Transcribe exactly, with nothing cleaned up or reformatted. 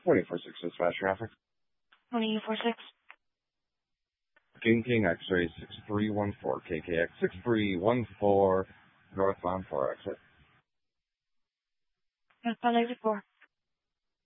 twenty four six dispatch traffic. twenty four six. King King X-ray six three one four, K K X six three one four, northbound four exit. Northbound exit four.